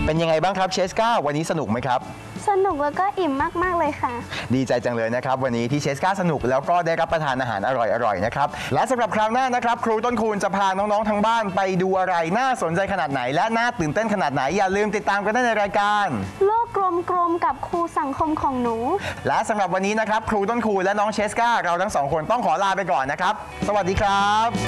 เป็นยังไงบ้างครับเชสกาวันนี้สนุกไหมครับสนุกแล้วก็อิ่มมากๆเลยค่ะดีใจจังเลยนะครับวันนี้ที่เชสกาสนุกแล้วก็ได้รับประทานอาหารอร่อยๆนะครับและสำหรับคราวหน้านะครับครูต้นคูณจะพาน้องๆทางบ้านไปดูอะไรน่าสนใจขนาดไหนและน่าตื่นเต้นขนาดไหนอย่าลืมติดตามกันได้ในรายการโลกกลมๆกับครูสังคมของหนูและสำหรับวันนี้นะครับครูต้นคูณและน้องเชสกาเราทั้งสองคนต้องขอลาไปก่อนนะครับสวัสดีครับ